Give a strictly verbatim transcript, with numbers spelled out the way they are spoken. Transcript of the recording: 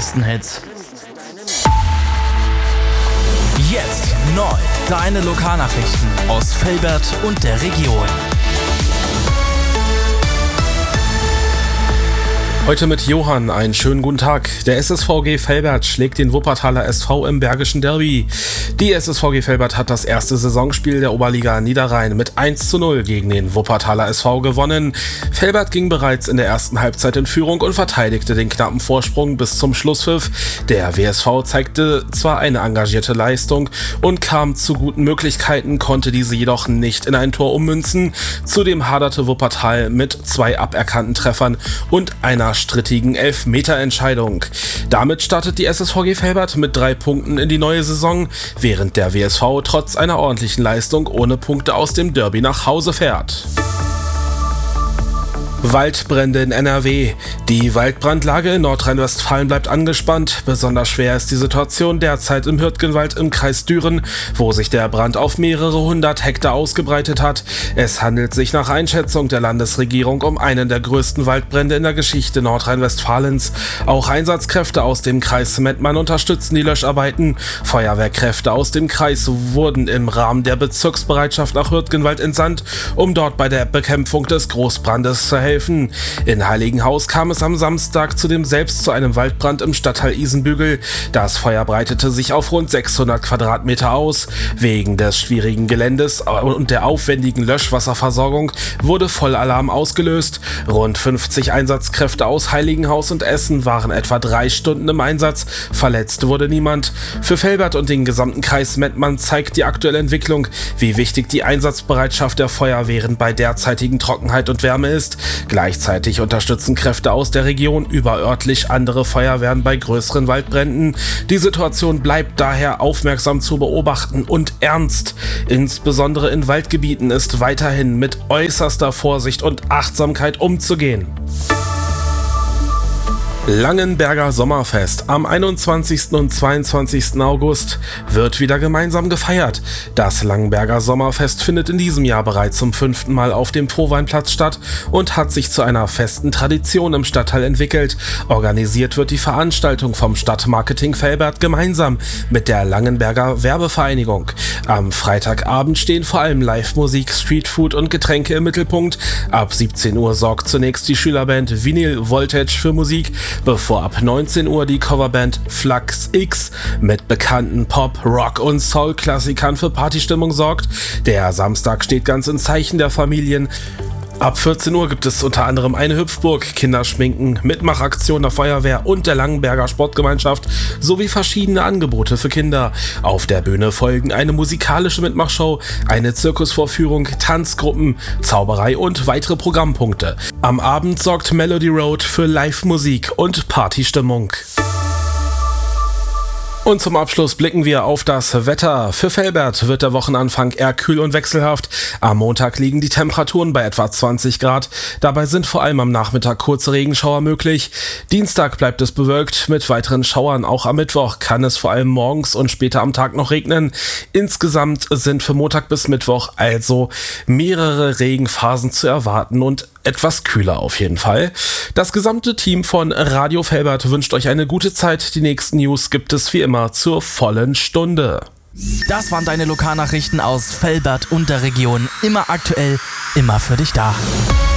wichtigsten Hits. Jetzt neu, deine Lokalnachrichten aus Velbert und der Region. Heute mit Johann, einen schönen guten Tag. Der S S V G Velbert schlägt den Wuppertaler S V im Bergischen Derby. Die S S V G Velbert hat das erste Saisonspiel der Oberliga Niederrhein mit eins zu null gegen den Wuppertaler S V gewonnen. Velbert ging bereits in der ersten Halbzeit in Führung und verteidigte den knappen Vorsprung bis zum Schlusspfiff. Der W S V zeigte zwar eine engagierte Leistung und kam zu guten Möglichkeiten, konnte diese jedoch nicht in ein Tor ummünzen. Zudem haderte Wuppertal mit zwei aberkannten Treffern und einer strittigen Elfmeterentscheidung. Damit startet die S S V G Velbert mit drei Punkten in die neue Saison, während der W S V trotz einer ordentlichen Leistung ohne Punkte aus dem Derby nach Hause fährt. Waldbrände in N R W. Die Waldbrandlage in Nordrhein-Westfalen bleibt angespannt. Besonders schwer ist die Situation derzeit im Hürtgenwald im Kreis Düren, wo sich der Brand auf mehrere hundert Hektar ausgebreitet hat. Es handelt sich nach Einschätzung der Landesregierung um einen der größten Waldbrände in der Geschichte Nordrhein-Westfalens. Auch Einsatzkräfte aus dem Kreis Mettmann unterstützen die Löscharbeiten. Feuerwehrkräfte aus dem Kreis wurden im Rahmen der Bezirksbereitschaft nach Hürtgenwald entsandt, um dort bei der Bekämpfung des Großbrandes zu helfen. In Heiligenhaus kam es am Samstag zudem selbst zu einem Waldbrand im Stadtteil Isenbügel. Das Feuer breitete sich auf rund sechshundert Quadratmeter aus. Wegen des schwierigen Geländes und der aufwendigen Löschwasserversorgung wurde Vollalarm ausgelöst. Rund fünfzig Einsatzkräfte aus Heiligenhaus und Essen waren etwa drei Stunden im Einsatz. Verletzt wurde niemand. Für Velbert und den gesamten Kreis Mettmann zeigt die aktuelle Entwicklung, wie wichtig die Einsatzbereitschaft der Feuerwehren bei derzeitigen Trockenheit und Wärme ist. Gleichzeitig unterstützen Kräfte aus der Region überörtlich andere Feuerwehren bei größeren Waldbränden. Die Situation bleibt daher aufmerksam zu beobachten und ernst. Insbesondere in Waldgebieten ist weiterhin mit äußerster Vorsicht und Achtsamkeit umzugehen. Langenberger Sommerfest. Am einundzwanzigsten und zweiundzwanzigsten August wird wieder gemeinsam gefeiert. Das Langenberger Sommerfest findet in diesem Jahr bereits zum fünften Mal auf dem Frohweinplatz statt und hat sich zu einer festen Tradition im Stadtteil entwickelt. Organisiert wird die Veranstaltung vom Stadtmarketing Velbert gemeinsam mit der Langenberger Werbevereinigung. Am Freitagabend stehen vor allem Live-Musik, Streetfood und Getränke im Mittelpunkt. Ab siebzehn Uhr sorgt zunächst die Schülerband Vinyl Voltage für Musik, bevor ab neunzehn Uhr die Coverband Flux X mit bekannten Pop-, Rock- und Soul-Klassikern für Partystimmung sorgt. Der Samstag steht ganz im Zeichen der Familien. Ab vierzehn Uhr gibt es unter anderem eine Hüpfburg, Kinderschminken, Mitmachaktion der Feuerwehr und der Langenberger Sportgemeinschaft sowie verschiedene Angebote für Kinder. Auf der Bühne folgen eine musikalische Mitmachshow, eine Zirkusvorführung, Tanzgruppen, Zauberei und weitere Programmpunkte. Am Abend sorgt Melody Road für Live-Musik und Partystimmung. Und zum Abschluss blicken wir auf das Wetter. Für Velbert wird der Wochenanfang eher kühl und wechselhaft. Am Montag liegen die Temperaturen bei etwa zwanzig Grad. Dabei sind vor allem am Nachmittag kurze Regenschauer möglich. Dienstag bleibt es bewölkt mit weiteren Schauern. Auch am Mittwoch kann es vor allem morgens und später am Tag noch regnen. Insgesamt sind für Montag bis Mittwoch also mehrere Regenphasen zu erwarten und etwas kühler auf jeden Fall. Das gesamte Team von Radio Velbert wünscht euch eine gute Zeit. Die nächsten News gibt es wie immer zur vollen Stunde. Das waren deine Lokalnachrichten aus Velbert und der Region. Immer aktuell, immer für dich da.